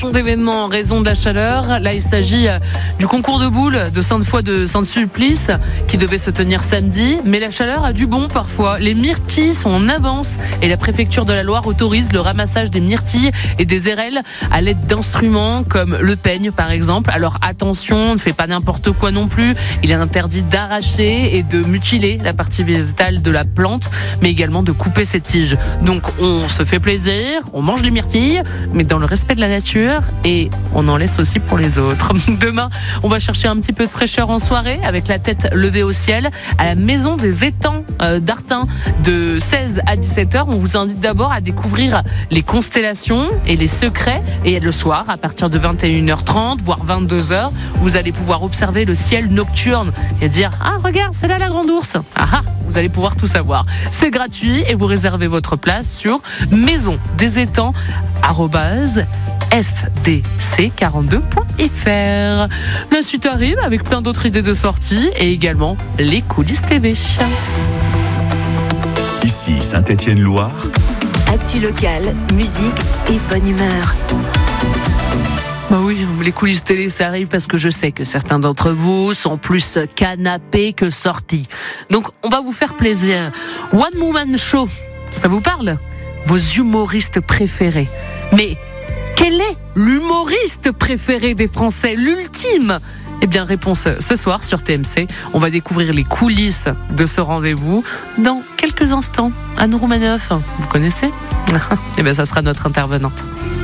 D'événements en raison de la chaleur. Là, il s'agit du concours de boules de Sainte-Foy de Saint-Sulpice qui devait se tenir samedi. Mais la chaleur a du bon parfois. Les myrtilles sont en avance et la préfecture de la Loire autorise le ramassage des myrtilles et des érelles à l'aide d'instruments comme le peigne par exemple. Alors attention, ne faites pas n'importe quoi non plus. Il est interdit d'arracher et de mutiler la partie végétale de la plante, mais également de couper ses tiges. Donc on se fait plaisir, on mange les myrtilles, mais dans le respect de la nature. Et on en laisse aussi pour les autres. Demain, on va chercher un petit peu de fraîcheur en soirée avec la tête levée au ciel à la maison des étangs d'Artin de 16 à 17h. On vous invite d'abord à découvrir les constellations et les secrets. Et le soir, à partir de 21h30, voire 22h, vous allez pouvoir observer le ciel nocturne et dire « Ah, regarde, c'est là la grande ours !» Ah, vous allez pouvoir tout savoir. C'est gratuit et vous réservez votre place sur maisondesétangs@fdc42.fr. La suite arrive avec plein d'autres idées de sortie et également les coulisses TV. Ici Saint-Étienne-Loire. Actu locale, musique et bonne humeur. Bah oui, les coulisses télé, ça arrive parce que je sais que certains d'entre vous sont plus canapés que sortis. Donc, on va vous faire plaisir. One Woman Show, ça vous parle ? Vos humoristes préférés. Mais quel est l'humoriste préféré des Français, l'ultime ? Eh bien, réponse ce soir sur TMC. On va découvrir les coulisses de ce rendez-vous dans quelques instants. Anne Roumanoff, vous connaissez ? Eh bien, ça sera notre intervenante.